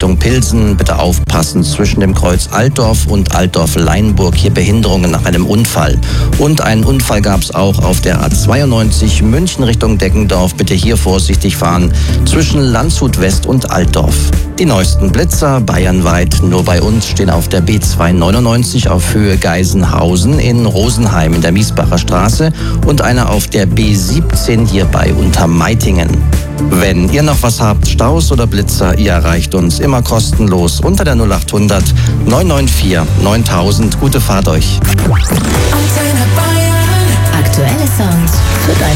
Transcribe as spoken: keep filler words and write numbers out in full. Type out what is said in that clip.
Richtung Pilsen. Bitte aufpassen, zwischen dem Kreuz Altdorf und Altdorf-Leinburg hier Behinderungen nach einem Unfall. Und einen Unfall gab es auch auf der A zweiundneunzig München Richtung Deggendorf. Bitte hier vorsichtig fahren zwischen Landshut West und Altdorf. Die neuesten Blitzer bayernweit nur bei uns stehen auf der B zweihundertneunundneunzig auf Höhe Geisenhausen in Rosenheim in der Miesbacher Straße und einer auf der B siebzehn hier bei Untermeitingen. Wenn ihr noch was habt, Staus oder Blitzer, ihr erreicht uns immer kostenlos unter der null achthundert neun neun vier neuntausend. Gute Fahrt euch. Aktuelle Songs für dein